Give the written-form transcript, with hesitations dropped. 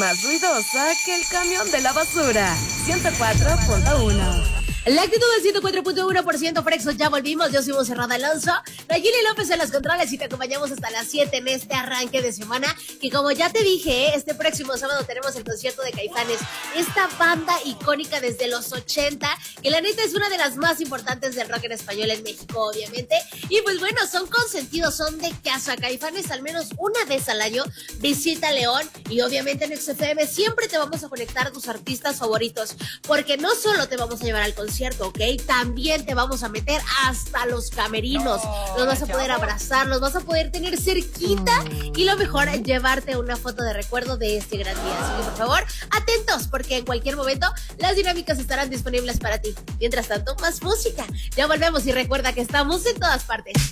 más ruidosa que el camión de la basura. 104.1. La actitud del 104.1% Frexo, ya volvimos. Yo soy Monserrat Alonso, Nayeli López en las controles y te acompañamos hasta las 7 en este arranque de semana. Que como ya te dije, este próximo sábado tenemos el concierto de Caifanes, esta banda icónica desde los 80, que la neta es una de las más importantes del rock en español en México, obviamente. Y pues bueno, son consentidos, son de casa. Caifanes al menos una vez al año visita León y obviamente en XFM siempre te vamos a conectar a tus artistas favoritos, porque no solo te vamos a llevar al concierto, ¿ok? También te vamos a meter hasta los camerinos. Los vas a poder abrazar, los vas a poder tener cerquita y lo mejor, llevarte una foto de recuerdo de este gran día. Así que por favor, atentos, porque en cualquier momento las dinámicas estarán disponibles para ti. Mientras tanto, más música. Ya volvemos y recuerda que estamos en todas partes.